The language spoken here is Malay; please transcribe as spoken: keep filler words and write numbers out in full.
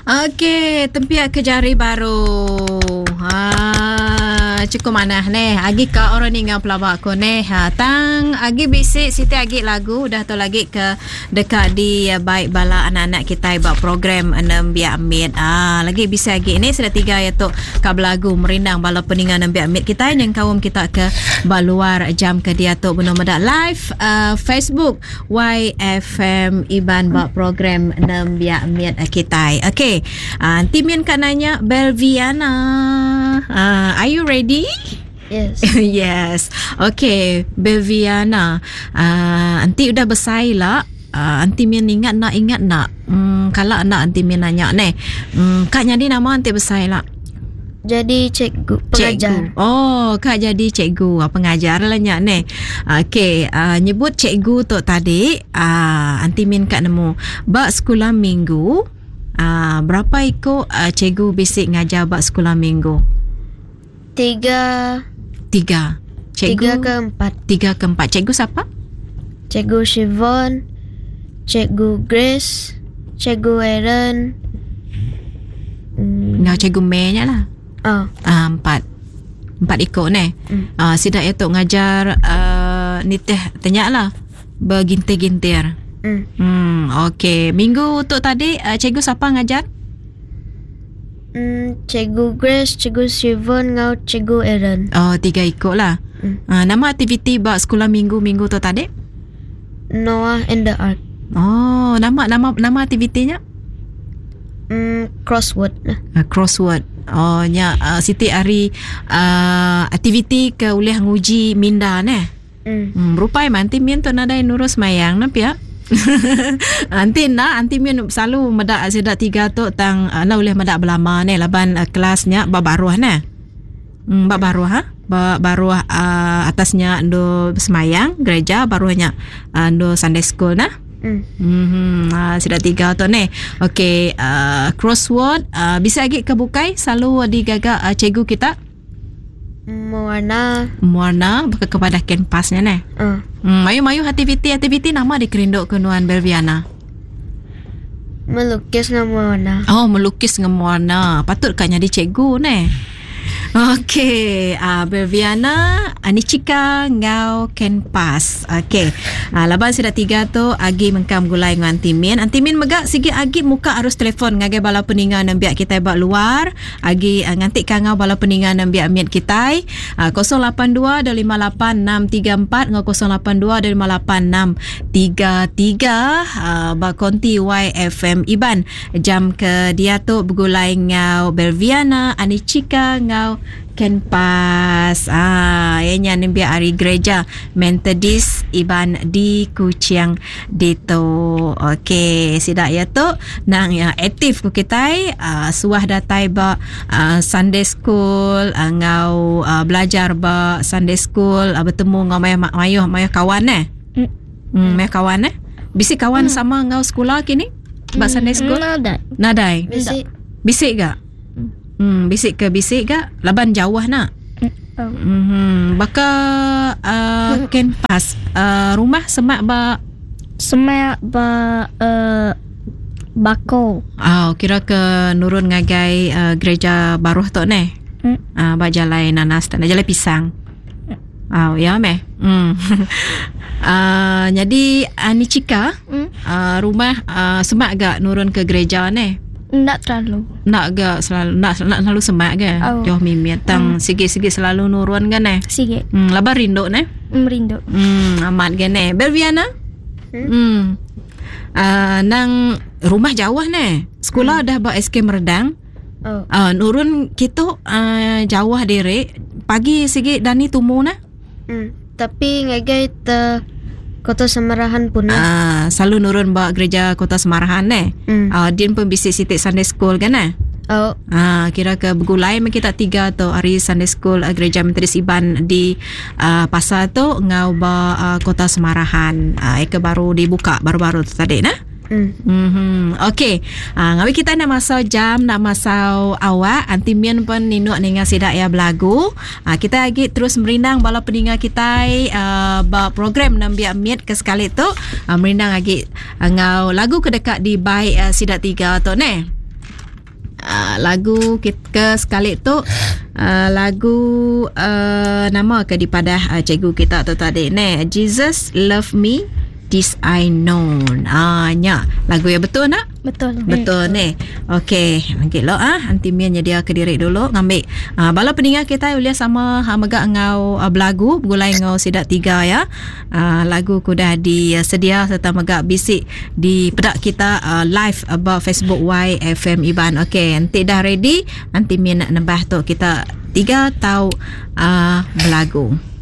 Okey, tempiak ke jari baru. Ha, cukup mana ni? Agi ka orang ni ngau pelabak ko ni. Ha, tang agi bisik Siti agi lagu dah tu lagi ke dekat di uh, baik bala anak-anak kita buat program enam biak mit. Ah, lagi bisik agi ni sudah tiga ya tu ka lagu merindang bala peningan enam biak mit kita yang kawum kita ke baluar jam ke dia tu benar medak live uh, Facebook Y F M Iban buat program enam biak mit kita. Okey. Uh, Timin kan nanya Belviana, uh, are you ready? Yes. Yes. Okay, Belviana, uh, Anti udah besar lah. Uh, Anti Min ingat nak ingat nak. Hmm, kalau nak Anti Min nanya ni. Hmm, Kak jadi nama Anti besar lah. Jadi cikgu pengajar. Cikgu. Oh, Kak jadi cikgu, pengajar lah nyak ni. Okay, uh, nyebut cikgu tu tadi. Uh, Anti Min kat nemu. Bak sekolah minggu. Uh, berapa ikut uh, cikgu basic ngajar bak sekolah minggu? Tiga. Tiga. Cikgu, tiga ke empat. Tiga ke empat. Cikgu siapa? Cikgu Siobhan, Cikgu Grace, Cikgu Aaron. Hmm. Nah, Cikgu May nya lah. Oh. Uh, empat. Empat ikut ni. Hmm. Uh, sidak ya tu ngajar uh, ni teh tanya lah. Bergintir-gintir. Hmm. Hmm, okey. Minggu tu tadi uh, cikgu siapa ngajar? Hmm, Cikgu Grace, Cikgu Siobhan, ngau Cikgu Aaron. Oh, tiga ikut lah. Hmm. Uh, nama aktiviti buat sekolah minggu-minggu tu tadi? Noah and the Ark. Oh, nama nama nama aktivitinya? Hmm, crossword. Uh, crossword. Oh, nya uh, Siti hari uh, aktiviti ke ulih nguji minda ni. Hmm. Hmm, rupai manti min tu nadai nurus mayang nampi ya. Anti na anti min selalu medak sedak tiga tu tang uh, na boleh medak belama ni laban uh, kelasnya babaruh ni. Hmm, babaruh ha? Ba baruh uh, atasnya ando semayang gereja, baruhnya uh, ando Sunday school nah. Hmm. Hmm, uh, sedak tiga tu ni. Okey, uh, crossword uh, bisa lagi kebukai selalu digagak uh, cikgu kita. Mewarna. Mewarna bukan kepada kanvasnya ni. Uh. Hmm, mayu-mayu aktiviti-aktiviti nama dikerinduk ke Nuan Belviana. Melukis dengan mewarna. Oh, melukis dengan mewarna. Patut kan jadi cikgu ni. Okey, uh, Belviana, Anichika, ngau kanvas. Okey. Uh, laban sudah tiga tu agi mengkam gulai dengan Antimin. Antimin megak sikit agi muka arus telefon ngagai bala peningan nan biak kita bak luar. Agi uh, ngantik kangau bala peningan nan biak miat kita. Uh, kosong lapan dua dua lima lapan enam tiga empat ngau kosong lapan dua dua lima lapan enam tiga tiga uh, bak konti Y F M Iban. Jam ke dia tu bergulai ngau Belviana, Anichika, ngau kanvas. Ah, ianya ni biar hari gereja Methodist Iban di Kuching Dito. Okey, sidak ya tu nang yang aktif ku kita uh, suah datai ba uh, Sunday school, uh, ngau uh, belajar ba Sunday school, uh, bertemu ngau mayah mayah mayah kawan eh. Hmm, hmm mayah kawan eh. Bisi kawan hmm. sama ngau sekolah kini ba Sunday school? Nadai. Nadai. Bisik. Bisik gak? Hmm, bisik ke bisik gak? Laban jauh nak? Oh. Hmm, baka uh, kanvas uh, rumah semak ba Semak ba uh, bako. Ah, oh, kira ke nurun ngagai uh, gereja baruh tu ni. Hmm. Ah, ba jalai nanas dan jalai pisang. Ah, oh, ya meh. Hmm. uh, jadi Anichika, hmm? uh, rumah uh, semak gak nurun ke gereja ni? Nak terlalu. Nak gak selalu nak nak selalu semak ke? Oh. Jauh mimit tang hmm. sikit-sikit selalu nurun kan eh? Sikit. Hmm, labar rindu ne? Merindu. Hmm, amat kan eh. Belviana? Hmm. hmm. Uh, nang rumah jauh ne. Sekolah hmm. dah ba S K Meredang. Oh. Uh, nurun kita uh, jauh dere. Pagi sikit dani tumu na. Hmm. Tapi ngagai te Kota Semarahan pun ah, selalu nurun bawa gereja Kota Semarahan eh. Mm. Ah, dia pun bisik sitik Sunday School kan eh. Oh. Ah, kira ke bergulai kita tiga tu hari Sunday School uh, gereja Methodist Iban di uh, pasar tu ngau ba uh, Kota Semarahan. Ah, uh, baru dibuka baru-baru tu tadi nah. Mm. Mm-hmm. Okey. Ah, ngawi kita nak masau jam, nak masau awak. Anti mian pun ninuk ninga sidak ya belagu. Ah, kita lagi terus merindang bala peninga kita uh, ba program nambiak miat ke sekali tu. Ah, merindang lagi uh, ngau lagu kedekat di baik uh, sidak tiga tu ne. uh, lagu kita sekali tu uh, lagu uh, nama ke daripada uh, cikgu kita tu tadi ne, Jesus Love Me This I Know. Ah nya lagu yang betul nak? Betul. Betul ni. Okey, okey lo ah anti mian nyedia ke diri dulu ngambil. Ah bala pendengar kita ulia sama ha megak ngau uh, belagu gulai ngau sidak tiga ya. Ah lagu kudah disedia serta megak bisik di pedak kita uh, live about Facebook Y F M Iban. Okey, nanti dah ready, anti mian nak nambah tu kita tiga tahu uh, belagu.